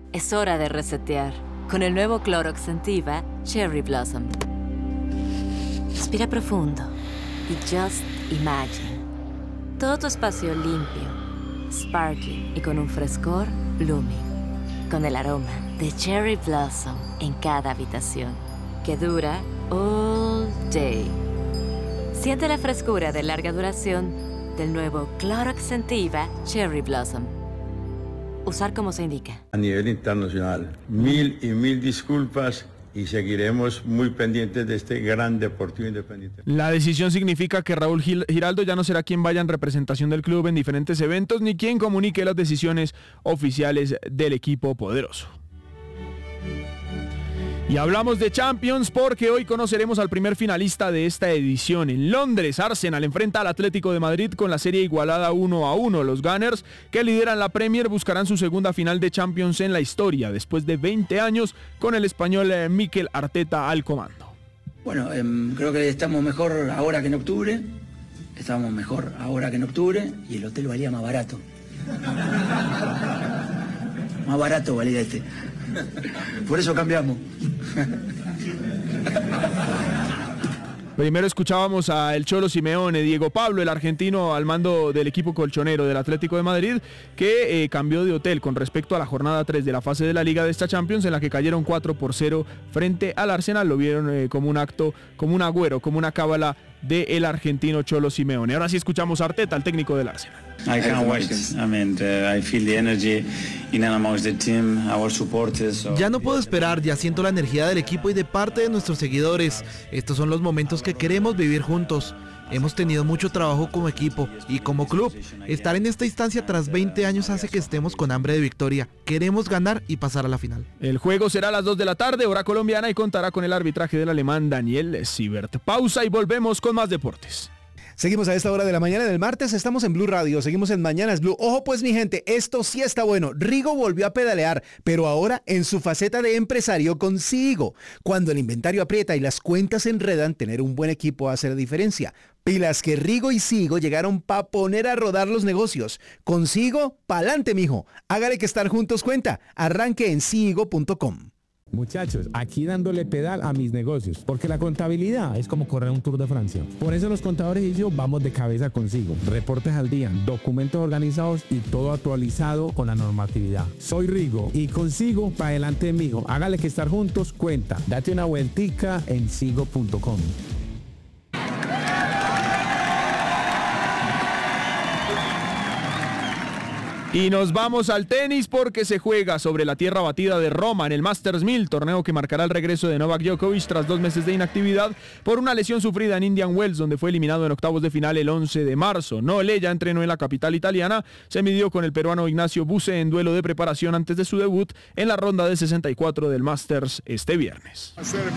Es hora de resetear con el nuevo Clorox Scentiva Cherry Blossom. Respira profundo y just imagine. Todo tu espacio limpio, sparkly y con un frescor blooming. Con el aroma de Cherry Blossom en cada habitación, que dura all day. Siente la frescura de larga duración del nuevo Clorox Scentiva Cherry Blossom. Usar como se indica. A nivel internacional, mil disculpas y seguiremos muy pendientes de este gran Deportivo Independiente. La decisión significa que Raúl Giraldo ya no será quien vaya en representación del club en diferentes eventos ni quien comunique las decisiones oficiales del equipo poderoso. Y hablamos de Champions porque hoy conoceremos al primer finalista de esta edición. En Londres, Arsenal enfrenta al Atlético de Madrid con la serie igualada 1-1. Los Gunners, que lideran la Premier, buscarán su segunda final de Champions en la historia, después de 20 años con el español Mikel Arteta al comando. Bueno, creo que estamos mejor ahora que en octubre. Estamos mejor ahora que en octubre y el hotel valía más barato. Más barato valía este. Por eso cambiamos. Primero escuchábamos a el Cholo Simeone, Diego Pablo, el argentino al mando del equipo colchonero del Atlético de Madrid, que cambió de hotel con respecto a la jornada 3 de la fase de la Liga de esta Champions, en la que cayeron 4-0 frente al Arsenal. Lo vieron como un acto, como un agüero, como una cábala del argentino Cholo Simeone. Ahora sí escuchamos a Arteta, el técnico del Arsenal. I can't wait. I mean, I feel the energy in and amongst the team, our supporters. Ya no puedo esperar, ya siento la energía del equipo y de parte de nuestros seguidores. Estos son los momentos que queremos vivir juntos. Hemos tenido mucho trabajo como equipo y como club. Estar en esta instancia tras 20 años hace que estemos con hambre de victoria. Queremos ganar y pasar a la final. El juego será a las 2 de la tarde, hora colombiana, y contará con el arbitraje del alemán Daniel Siebert. Pausa y volvemos con más deportes. Seguimos a esta hora de la mañana del martes, estamos en Blue Radio, seguimos en Mañanas Blue. Ojo pues mi gente, esto sí está bueno. Rigo volvió a pedalear, pero ahora en su faceta de empresario con Sigo. Cuando el inventario aprieta y las cuentas se enredan, tener un buen equipo hace la diferencia. Pilas que Rigo y Sigo llegaron pa' poner a rodar los negocios. Con Sigo, pa'lante mijo. Hágale que estar juntos cuenta. Arranque en sigo.com. Muchachos, aquí dándole pedal a mis negocios, porque la contabilidad es como correr un Tour de Francia. Por eso los contadores y yo vamos de cabeza consigo. Reportes al día, documentos organizados y todo actualizado con la normatividad. Soy Rigo y consigo para adelante mijo. Hágale que estar juntos cuenta. Date una vueltica en sigo.com. Y nos vamos al tenis porque se juega sobre la tierra batida de Roma en el Masters 1000, torneo que marcará el regreso de Novak Djokovic tras 2 meses de inactividad por una lesión sufrida en Indian Wells, donde fue eliminado en octavos de final el 11 de marzo. Nole ya entrenó en la capital italiana, se midió con el peruano Ignacio Buse en duelo de preparación antes de su debut en la ronda de 64 del Masters este viernes.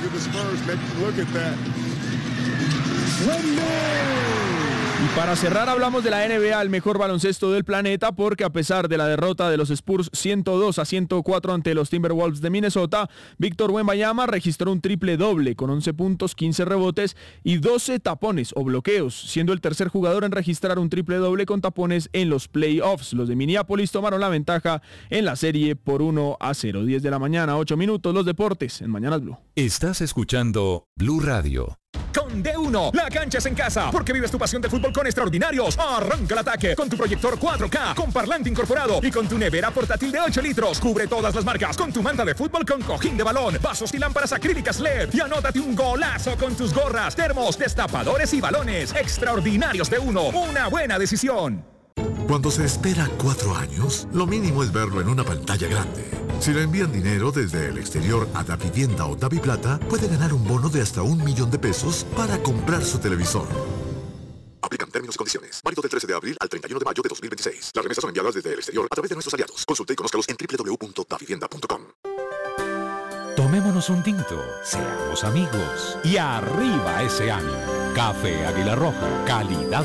Y para cerrar hablamos de la NBA, el mejor baloncesto del planeta, porque a pesar de la derrota de los Spurs 102-104 ante los Timberwolves de Minnesota, Víctor Wembanyama registró un triple doble con 11 puntos, 15 rebotes y 12 tapones o bloqueos, siendo el tercer jugador en registrar un triple doble con tapones en los playoffs. Los de Minneapolis tomaron la ventaja en la serie por 1-0. 10 de la mañana, 8 minutos, los deportes en Mañanas Blue. Estás escuchando Blue Radio. Con D1, la cancha es en casa, porque vives tu pasión del fútbol con extraordinarios. Arranca el ataque con tu proyector 4K, con parlante incorporado y con tu nevera portátil de 8 litros. Cubre todas las marcas con tu manta de fútbol con cojín de balón, vasos y lámparas acrílicas LED. Y anótate un golazo con tus gorras, termos, destapadores y balones. Extraordinarios D1, una buena decisión. Cuando se espera 4 años, lo mínimo es verlo en una pantalla grande. Si le envían dinero desde el exterior a Davivienda o Daviplata, puede ganar un bono de hasta $1.000.000 para comprar su televisor. Aplican términos y condiciones. Válido del 13 de abril al 31 de mayo de 2026. Las remesas son enviadas desde el exterior a través de nuestros aliados. Consulte y conózcalos en www.davivienda.com. Tomémonos un tinto, seamos amigos y arriba ese ánimo. Café Águila Roja, calidad